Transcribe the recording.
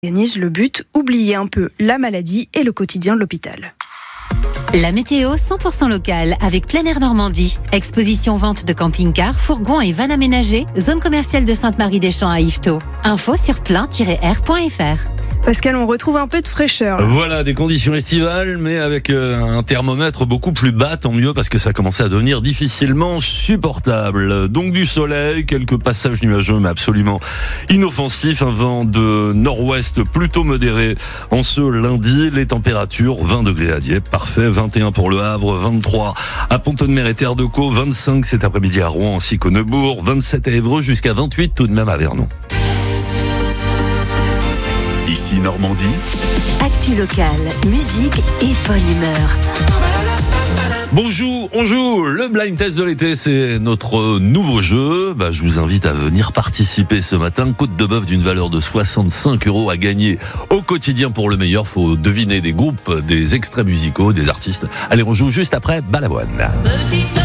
organise le but, oublier un peu la maladie et le quotidien de l'hôpital. La météo 100% locale avec Plein Air Normandie. Exposition vente de camping-cars, fourgons et vannes aménagées. Zone commerciale de Sainte-Marie-des-Champs à Yvetot. Info sur plein-air.fr. Pascal, on retrouve un peu de fraîcheur. Voilà, des conditions estivales, mais avec un thermomètre beaucoup plus bas, tant mieux, parce que ça commençait à devenir difficilement supportable. Donc du soleil, quelques passages nuageux, mais absolument inoffensifs. Un vent de nord-ouest plutôt modéré en ce lundi. Les températures, 20 degrés à Dieppe, parfait. 21 pour Le Havre, 23 à Pont-de-Mer et Terre de Caux, 25 cet après-midi à Rouen ainsi qu'au Neubourg, 27 à Évreux, jusqu'à 28 tout de même à Vernon. Ici Normandie. Actu locale, musique et bonne humeur. Bonjour, on joue le blind test de l'été, c'est notre nouveau jeu. Je vous invite à venir participer ce matin. Côte de bœuf d'une valeur de 65 € à gagner au quotidien pour le meilleur. Faut deviner des groupes, des extraits musicaux, des artistes. Allez, on joue juste après Balavoine.